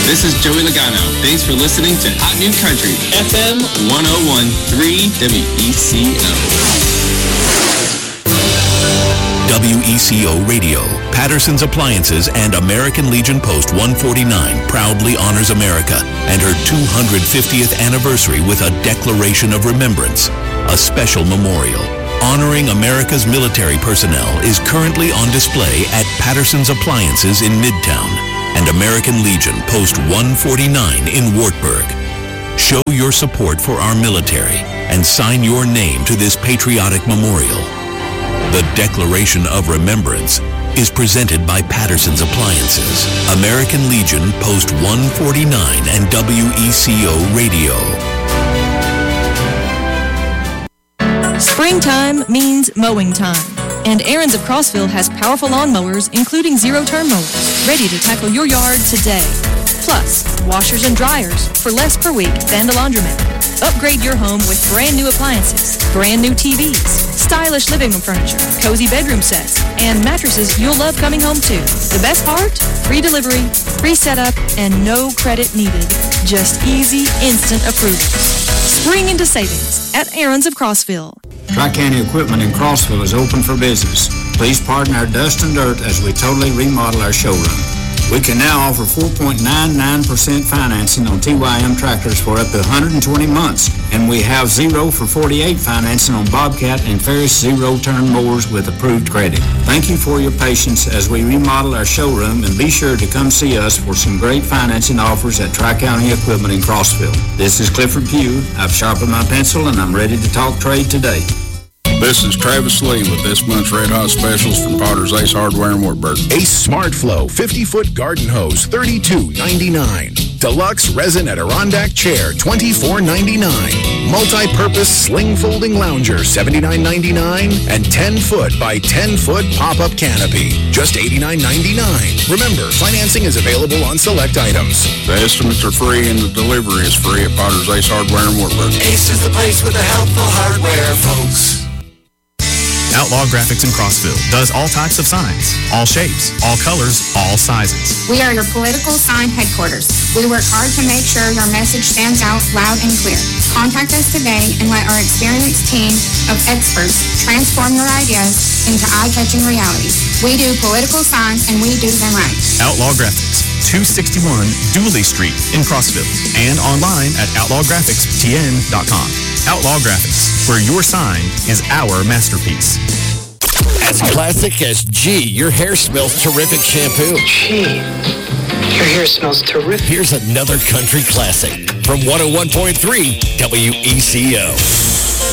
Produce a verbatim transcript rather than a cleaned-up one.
This is Joey Logano. Thanks for listening to Hot New Country, F M one oh one point three W E C O. W E C O Radio, Patterson's Appliances, and American Legion Post one forty-nine proudly honors America and her two hundred fiftieth anniversary with a Declaration of Remembrance, a special memorial honoring America's military personnel is currently on display at Patterson's Appliances in Midtown and American Legion Post one forty-nine in Wartburg. Show your support for our military and sign your name to this patriotic memorial. The Declaration of Remembrance is presented by Patterson's Appliances, American Legion Post one forty-nine, and W E C O Radio. Springtime means mowing time, and Aaron's of Crossville has powerful lawn mowers, including zero-turn mowers, ready to tackle your yard today. Plus, washers and dryers for less per week than the laundromat. Upgrade your home with brand new appliances, brand new T Vs, stylish living room furniture, cozy bedroom sets, and mattresses you'll love coming home to. The best part? Free delivery, free setup, and no credit needed. Just easy, instant approvals. Spring into savings at Aaron's of Crossville. Tri-County Equipment in Crossville is open for business. Please pardon our dust and dirt as we totally remodel our showroom. We can now offer four point nine nine percent financing on T Y M tractors for up to one hundred twenty months, and we have zero for forty-eight financing on Bobcat and Ferris zero-turn mowers with approved credit. Thank you for your patience as we remodel our showroom, and be sure to come see us for some great financing offers at Tri-County Equipment in Crossville. This is Clifford Pugh. I've sharpened my pencil, and I'm ready to talk trade today. This is Travis Lee with this month's Red Hot Specials from Potter's Ace Hardware in Wartburg. Ace Smart Flow fifty-foot garden hose, thirty-two ninety-nine. Deluxe resin Adirondack chair, twenty-four ninety-nine. Multi-purpose sling folding lounger, seventy-nine ninety-nine. And ten-foot by ten-foot pop-up canopy, just eighty-nine ninety-nine. Remember, financing is available on select items. The estimates are free and the delivery is free at Potter's Ace Hardware in Wartburg. Ace is the place with the helpful hardware, folks. Outlaw Graphics in Crossville does all types of signs, all shapes, all colors, all sizes. We are your political sign headquarters. We work hard to make sure your message stands out loud and clear. Contact us today and let our experienced team of experts transform your ideas into eye-catching reality. We do political signs and we do them right. Outlaw Graphics, two sixty-one Dooley Street in Crossville, and online at outlaw graphics t n dot com. Outlaw Graphics, where your sign is our masterpiece. As classic as G, your hair smells terrific shampoo. G, your hair smells terrific. Here's another country classic from one oh one point three W E C O.